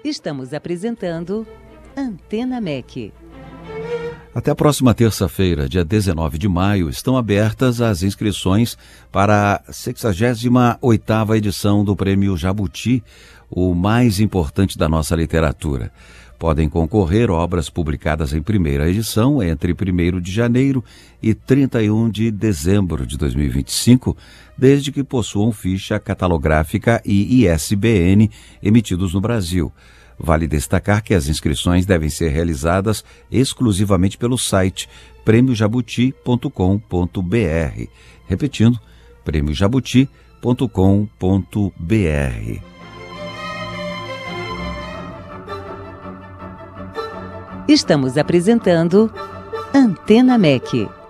Estamos apresentando Antena MEC. Até a próxima terça-feira, dia 19 de maio, estão abertas as inscrições para a 68ª edição do Prêmio Jabuti, o mais importante da nossa literatura. Podem concorrer obras publicadas em primeira edição entre 1º de janeiro e 31 de dezembro de 2025, desde que possuam ficha catalográfica e ISBN emitidos no Brasil. Vale destacar que as inscrições devem ser realizadas exclusivamente pelo site premiojabuti.com.br. Repetindo, premiojabuti.com.br. Estamos apresentando Antena MEC.